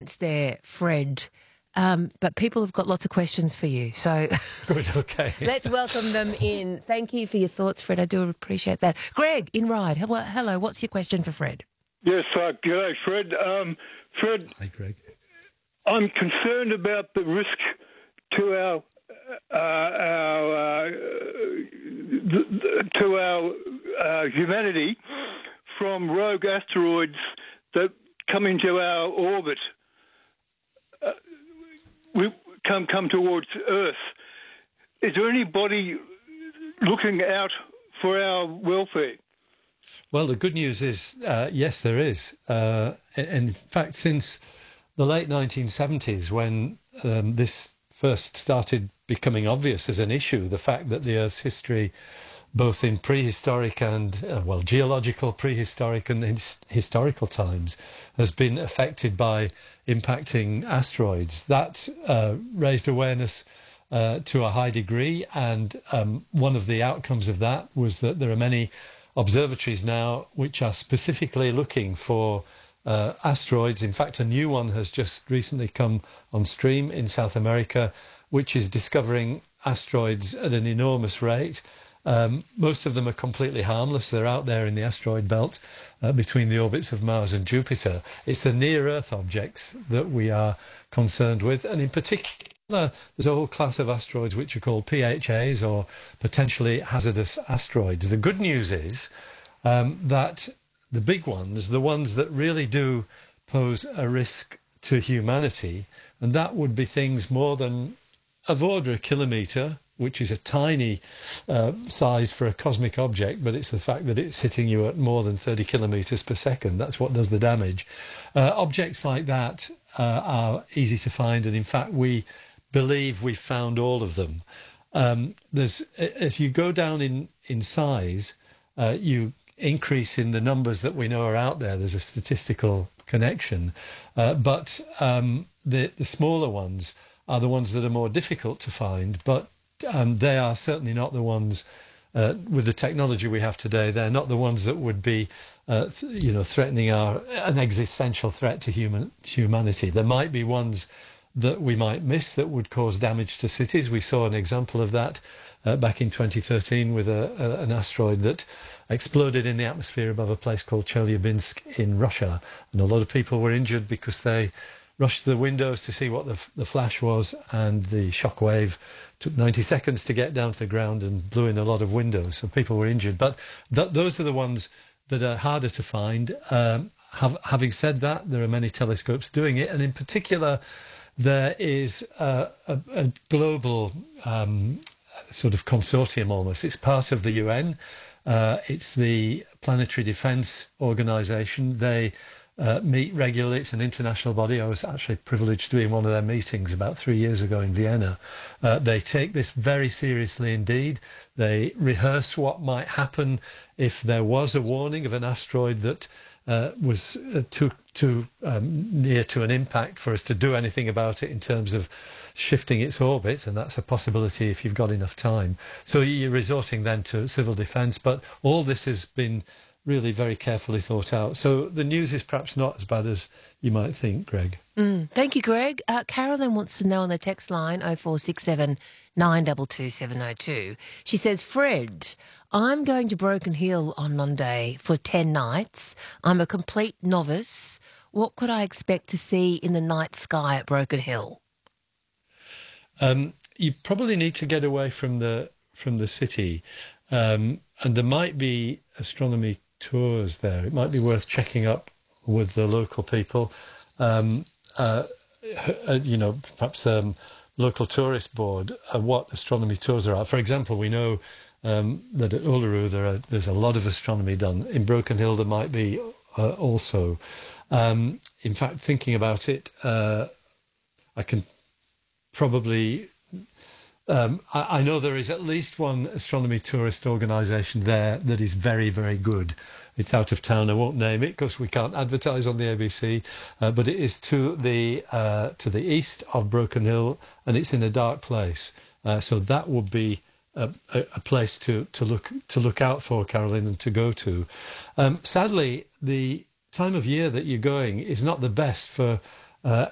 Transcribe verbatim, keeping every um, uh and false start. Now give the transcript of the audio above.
silence there, Fred. Um, but people have got lots of questions for you, so Good, okay. let's welcome them in. Thank you for your thoughts, Fred. I do appreciate that. Greg in Ryde, hello, hello. What's your question for Fred? Yes, uh, g'day, Fred. Um, Fred, Hi, Greg. I'm concerned about the risk to our uh, our uh, to our uh, humanity from rogue asteroids that come into our orbit. Uh, we come come towards Earth. Is there anybody looking out for our welfare? Well, the good news is, uh, yes, there is. Uh, in fact, since the late nineteen seventies, when um, this first started becoming obvious as an issue, the fact that the Earth's history, both in prehistoric and, uh, well, geological, prehistoric and his historical times, has been affected by impacting asteroids. That uh, raised awareness uh, to a high degree, and um, one of the outcomes of that was that there are many observatories now which are specifically looking for uh, asteroids. In fact, a new one has just recently come on stream in South America, which is discovering asteroids at an enormous rate. Um, most of them are completely harmless. They're out there in the asteroid belt uh, between the orbits of Mars and Jupiter. It's the near-Earth objects that we are concerned with, and in particular, there's a whole class of asteroids which are called P H As, or potentially hazardous asteroids. The good news is um, that the big ones, the ones that really do pose a risk to humanity, and that would be things more than of order a kilometre, which is a tiny uh, size for a cosmic object, but it's the fact that it's hitting you at more than thirty kilometres per second. That's what does the damage. Uh, objects like that uh, are easy to find, and in fact we believe we've found all of them. Um, there's as you go down in in size, uh, you increase in the numbers that we know are out there. There's a statistical connection, uh, but um, the the smaller ones are the ones that are more difficult to find. But um, they are certainly not the ones uh, with the technology we have today. They're not the ones that would be, uh, th- you know, threatening our an existential threat to human humanity. There might be ones that we might miss that would cause damage to cities. We saw an example of that uh, back in twenty thirteen with a, a, an asteroid that exploded in the atmosphere above a place called Chelyabinsk in Russia. And a lot of people were injured because they rushed to the windows to see what the, the flash was, and the shock wave took ninety seconds to get down to the ground and blew in a lot of windows. So people were injured. But th- those are the ones that are harder to find. Um, have, having said that, there are many telescopes doing it, and in particular, there is a, a, a global um, sort of consortium almost. It's part of the U N. Uh, it's the Planetary Defence Organisation. They uh, meet regularly. It's an international body. I was actually privileged to be in one of their meetings about three years ago in Vienna. Uh, they take this very seriously indeed. They rehearse what might happen if there was a warning of an asteroid that uh, was uh, too too um, near to an impact for us to do anything about it in terms of shifting its orbit, and that's a possibility if you've got enough time. So you're resorting then to civil defence, but all this has been really very carefully thought out. So the news is perhaps not as bad as you might think, Greg. Mm, thank you, Greg. Uh, Carolyn wants to know on the text line oh four six seven, nine two two, seven oh two. She says, Fred, I'm going to Broken Hill on Monday for ten nights. I'm a complete novice. What could I expect to see in the night sky at Broken Hill? Um, you probably need to get away from the from the city, um, and there might be astronomy tours there. It might be worth checking up with the local people. Um, uh, you know, perhaps um, local tourist board, uh, what astronomy tours are. For example, we know um, that at Uluru there are, there's a lot of astronomy done. In Broken Hill there might be uh, also. Um, in fact, thinking about it, uh, I can probably... Um, I, I know there is at least one astronomy tourist organisation there that is very, very good. It's out of town. I won't name it because we can't advertise on the A B C, uh, but it is to the uh, to the east of Broken Hill, and it's in a dark place. Uh, so that would be a, a, a place to, to look to look out for, Carolyn, and to go to. Um, sadly, the time of year that you're going is not the best for uh,